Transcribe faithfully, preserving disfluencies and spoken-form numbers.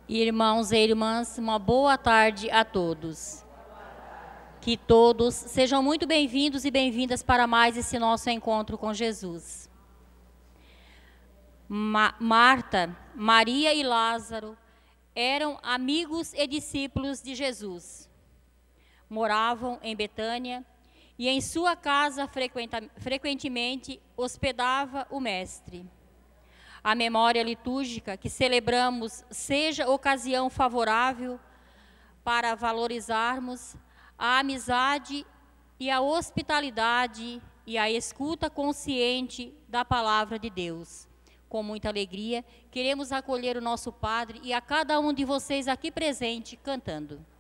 Irmãos e irmãs, uma boa tarde a todos. Que todos sejam muito bem-vindos e bem-vindas para mais esse nosso encontro com Jesus. Ma- Marta, Maria e Lázaro eram amigos e discípulos de Jesus. Moravam em Betânia e em sua casa frequenta- frequentemente hospedava o Mestre. A memória litúrgica que celebramos seja ocasião favorável para valorizarmos a amizade e a hospitalidade e a escuta consciente da palavra de Deus. Com muita alegria, queremos acolher o nosso Padre e a cada um de vocês aqui presente cantando.